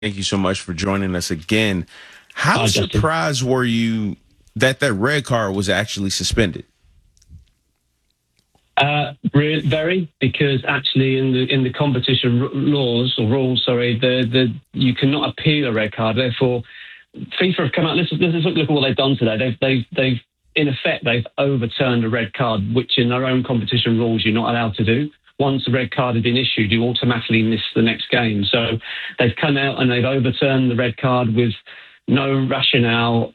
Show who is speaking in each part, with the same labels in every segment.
Speaker 1: Thank you so much for joining us again. How
Speaker 2: Hi, Justin.
Speaker 1: surprised were you that red card was actually suspended?
Speaker 2: Very, because actually in the competition laws or rules, sorry, you cannot appeal a red card. Therefore, FIFA have come out. Let's look at what they've done today. They've in effect they've overturned a red card, which in their own competition rules you're not allowed to do. Once a red card has been issued, you automatically miss the next game. So they've come out and they've overturned the red card with no rationale.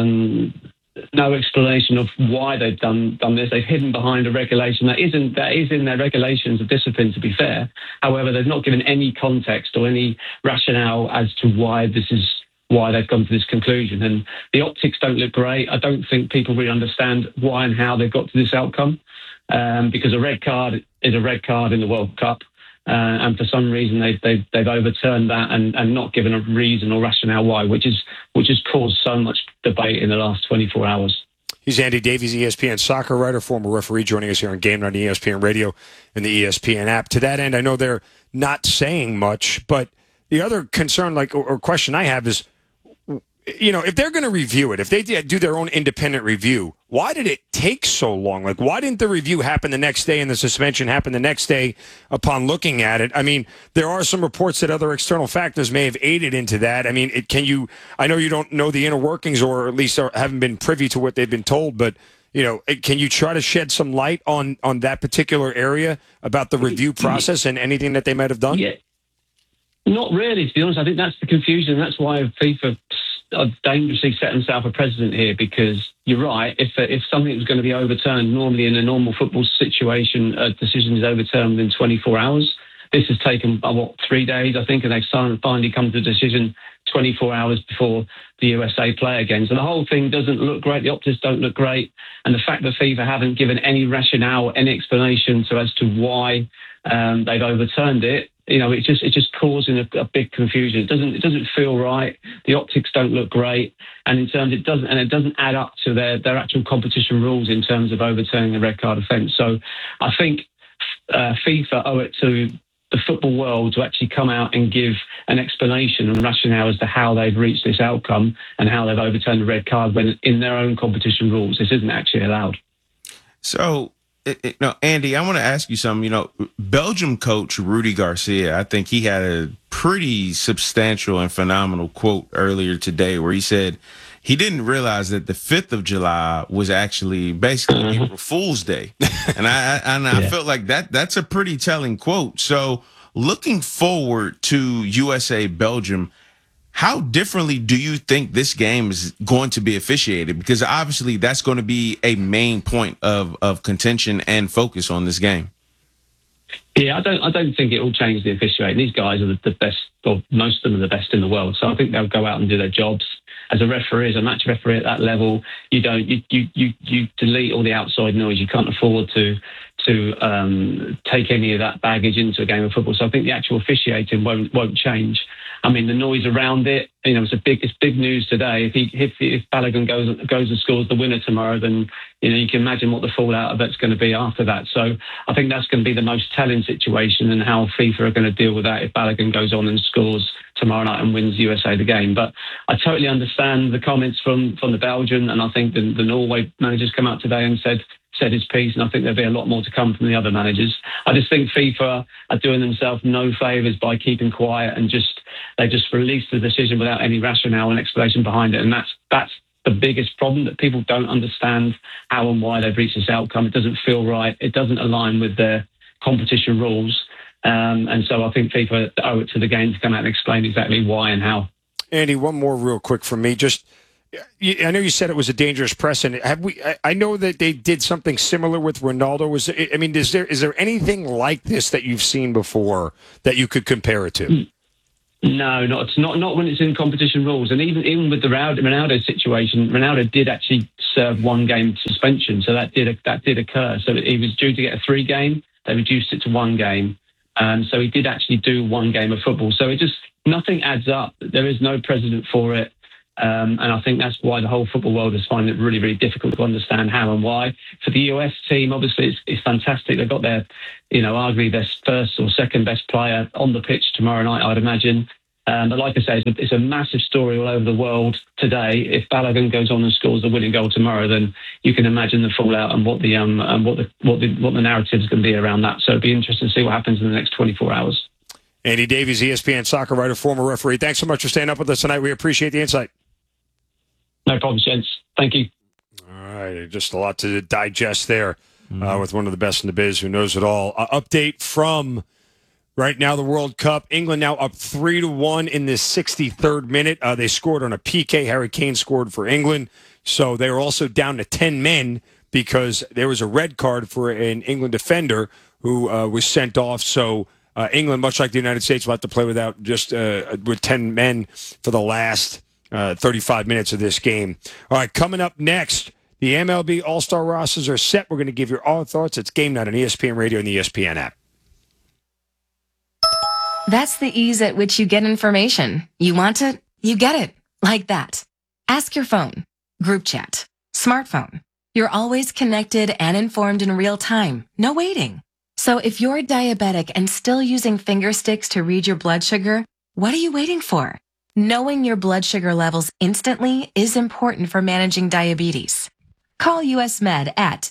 Speaker 2: No explanation of why they've done this. They've hidden behind a regulation that is in their regulations of discipline, to be fair. However, they've not given any context or any rationale as to why they've come to this conclusion. And the optics don't look great. I don't think people really understand why and how they've got to this outcome, because a red card is a red card in the World Cup. And for some reason they've overturned that and not given a reason or rationale why, which has caused so much debate in the last 24 hours.
Speaker 3: He's Andy Davies, ESPN soccer writer, former referee, joining us here on Game Night on ESPN Radio and the ESPN app. To that end, I know they're not saying much, but the other concern, or question I have is, if they're going to review it, if they do their own independent review, why did it take so long? Like, why didn't the review happen the next day and the suspension happen the next day upon looking at it? I mean, there are some reports that other external factors may have aided into that. I mean, I know you don't know the inner workings, or at least haven't been privy to what they've been told, but, can you try to shed some light on that particular area about the review process and anything that they might have done?
Speaker 2: Yeah, not really, to be honest. I think that's the confusion. That's why FIFA have dangerously set themselves a precedent here, because you're right. If something was going to be overturned, normally in a normal football situation, a decision is overturned within 24 hours. This has taken, 3 days, I think, and they've finally come to a decision 24 hours before the USA play again. So the whole thing doesn't look great. The optics don't look great. And the fact that FIFA haven't given any rationale, any explanation as to why they've overturned it, it's just causing a big confusion. It doesn't feel right. The optics don't look great, and it doesn't add up to their actual competition rules in terms of overturning the red card offence. So I think FIFA owe it to the football world to actually come out and give an explanation and rationale as to how they've reached this outcome and how they've overturned the red card when in their own competition rules this isn't actually allowed.
Speaker 1: So, Andy, I want to ask you something. Belgium coach Rudy Garcia, I think he had a pretty substantial and phenomenal quote earlier today where he said he didn't realize that the 5th of July was actually basically April Fool's Day. And I felt like that's a pretty telling quote. So looking forward to USA Belgium, how differently do you think this game is going to be officiated? Because obviously that's going to be a main point of contention and focus on this game.
Speaker 2: Yeah, I don't think it will change the officiating. These guys are the best, or most of them are the best in the world. So I think they'll go out and do their jobs. As a referee, as a match referee at that level, you delete all the outside noise. You can't afford to take any of that baggage into a game of football. So I think the actual officiating won't change. I mean, the noise around it, it's big news today. If Balogun goes and scores the winner tomorrow, then you can imagine what the fallout of that's going to be after that. So I think that's going to be the most telling situation, and how FIFA are going to deal with that if Balogun goes on and scores tomorrow night and wins USA the game. But I totally understand the comments from the Belgian, and I think the Norway managers come out today and said his piece, and I think there'll be a lot more to come from the other managers. I just think FIFA are doing themselves no favours by keeping quiet, and they just released the decision without any rationale and explanation behind it. And that's the biggest problem, that people don't understand how and why they've reached this outcome. It doesn't feel right. It doesn't align with their competition rules. And so I think FIFA owe it to the game to come out and explain exactly why and how.
Speaker 3: Andy, one more real quick from me. I know you said it was a dangerous precedent. I know that they did something similar with Ronaldo. Is there anything like this that you've seen before that you could compare it to?
Speaker 2: No, not when it's in competition rules. And even with the Ronaldo situation, Ronaldo did actually serve 1 game suspension, so that did occur. So he was due to get a 3-game. They reduced it to 1 game. So he did actually do 1 game of football. So nothing adds up. There is no precedent for it. And I think that's why the whole football world is finding it really, really difficult to understand how and why. For the US team, obviously, it's fantastic. They've got their, arguably their first or second best player on the pitch tomorrow night, I'd imagine. But like I say, it's a massive story all over the world today. If Balogun goes on and scores the winning goal tomorrow, then you can imagine the fallout and what the narrative is going to be around that. So it'd be interesting to see what happens in the next 24 hours.
Speaker 3: Andy Davies, ESPN soccer writer, former referee. Thanks so much for staying up with us tonight. We appreciate the insight.
Speaker 2: No problem, gents. Thank you.
Speaker 3: All right, just a lot to digest there with one of the best in the biz who knows it all. Update from right now, the World Cup. England now up 3-1 in the 63rd minute. They scored on a PK. Harry Kane scored for England. So they were also down to 10 men because there was a red card for an England defender who was sent off. So England, much like the United States, will have to play without just with 10 men for the last 35 minutes of this game. All right, coming up next, the MLB All-Star rosters are set. We're going to give you all thoughts. It's Game Night on ESPN Radio and the ESPN app.
Speaker 4: That's the ease at which you get information. You want it, you get it. Like that. Ask your phone, group chat, smartphone. You're always connected and informed in real time. No waiting. So if you're diabetic and still using finger sticks to read your blood sugar, what are you waiting for? Knowing your blood sugar levels instantly is important for managing diabetes. Call US Med at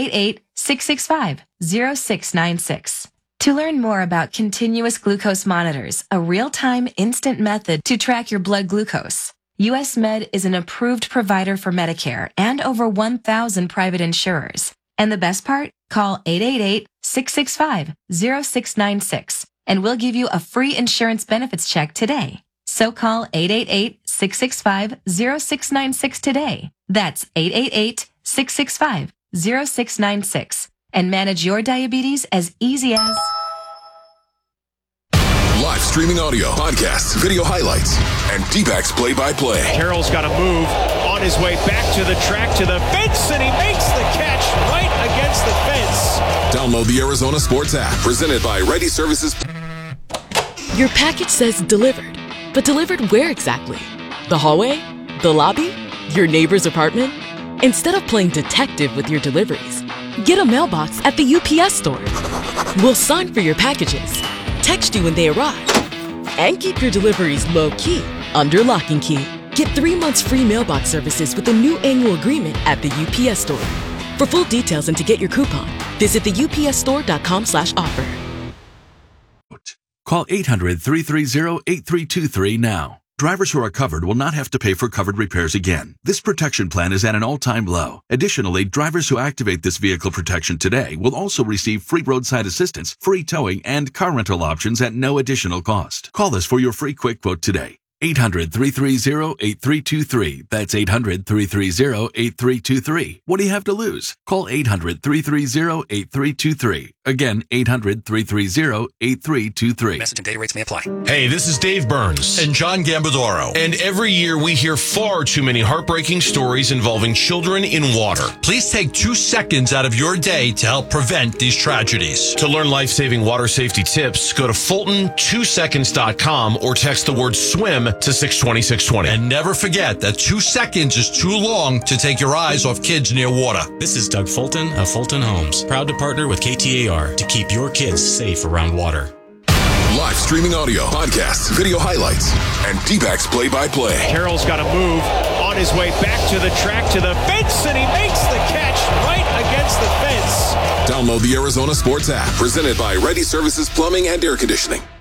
Speaker 4: 888-665-0696. To learn more about continuous glucose monitors, a real-time instant method to track your blood glucose. US Med is an approved provider for Medicare and over 1,000 private insurers. And the best part? Call 888-665-0696 and we'll give you a free insurance benefits check today. So call 888-665-0696 today. That's 888-665-0696 and manage your diabetes as easy as...
Speaker 5: Live streaming audio, podcasts, video highlights, and D-backs play-by-play.
Speaker 6: Carroll's got to move on his way back to the track, to the fence, and he makes the catch right against the fence.
Speaker 5: Download the Arizona Sports app, presented by Ready Services.
Speaker 7: Your package says delivered, but delivered where exactly? The hallway? The lobby? Your neighbor's apartment? Instead of playing detective with your deliveries, get a mailbox at the UPS store. We'll sign for your packages, text you when they arrive, and keep your deliveries low-key under lock and key. Get 3 months free mailbox services with a new annual agreement at the UPS store. For full details and to get your coupon, visit theupsstore.com/offer.
Speaker 8: Call 800-330-8323 now. Drivers who are covered will not have to pay for covered repairs again. This protection plan is at an all-time low. Additionally, drivers who activate this vehicle protection today will also receive free roadside assistance, free towing, and car rental options at no additional cost. Call us for your free quick quote today. 800-330-8323. That's 800-330-8323. What do you have to lose? Call 800-330-8323. Again, 800-330-8323.
Speaker 9: Message and data rates may apply.
Speaker 10: Hey, this is Dave Burns and John Gambadoro. And every year we hear far too many heartbreaking stories involving children in water.
Speaker 9: Please take 2 seconds out of your day to help prevent these tragedies.
Speaker 10: To learn life-saving water safety tips, go to Fulton2seconds.com or text the word swim to 620-620.
Speaker 9: And never forget that 2 seconds is too long to take your eyes off kids near water.
Speaker 11: This is Doug Fulton of Fulton Homes, proud to partner with KTAR to keep your kids safe around water.
Speaker 5: Live streaming audio, podcasts, video highlights, and D-backs play-by-play.
Speaker 6: Carroll's got to move on his way back to the track, to the fence, and he makes the catch right against the fence.
Speaker 5: Download the Arizona Sports app, presented by Ready Services Plumbing and Air Conditioning.